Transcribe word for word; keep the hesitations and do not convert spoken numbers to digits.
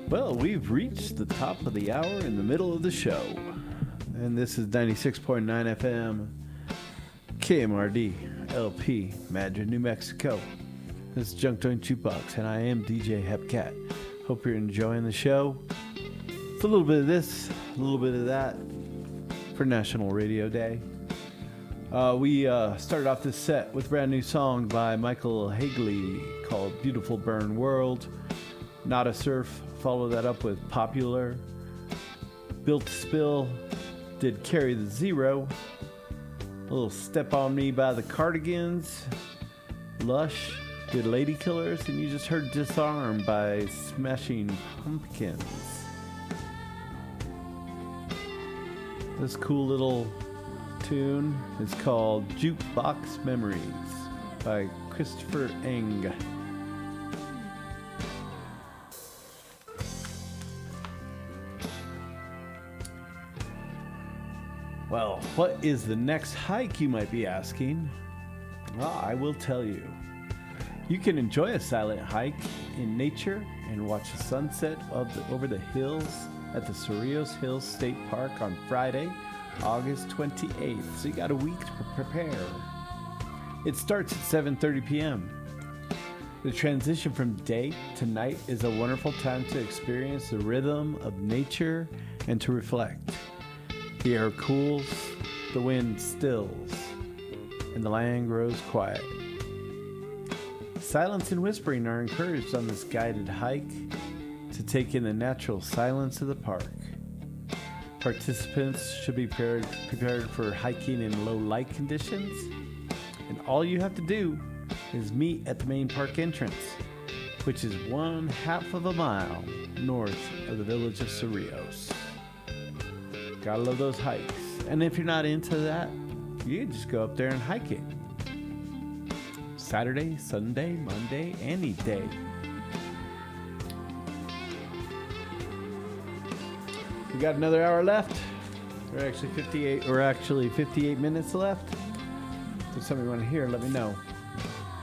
Well, we've reached the top of the hour in the middle of the show. And this is ninety-six point nine F M, K M R D, L P, Madrid, New Mexico. This is Junk Joint Jukebox, and I am D J Hepcat. Hope you're enjoying the show. It's a little bit of this, a little bit of that for National Radio Day. Uh, we uh, started off this set with a brand new song by Michael Hagley called Beautiful Burn World. Not a Surf followed that up with Popular. Built to Spill did Carry the Zero. A little Step on Me by the Cardigans. Lush did Lady Killers, and you just heard Disarm by Smashing Pumpkins. This cool little tune is called Jukebox Memories by Christopher Eng. Well, what is the next hike, you might be asking? Well, I will tell you. You can enjoy a silent hike in nature and watch the sunset of the, over the hills at the Cerrillos Hills State Park on Friday, August twenty-eighth. So you got a week to prepare. It starts at seven thirty p.m. The transition from day to night is a wonderful time to experience the rhythm of nature and to reflect. The air cools, the wind stills, and the land grows quiet. Silence and whispering are encouraged on this guided hike to take in the natural silence of the park. Participants should be prepared, prepared for hiking in low light conditions, and all you have to do is meet at the main park entrance, which is one half of a mile north of the village of Cerrillos. Gotta love those hikes. And if you're not into that, you can just go up there and hike it. Saturday, Sunday, Monday, any day. We got another hour left. We're actually fifty-eight. We're actually fifty-eight minutes left. If there's something you want to hear, let me know.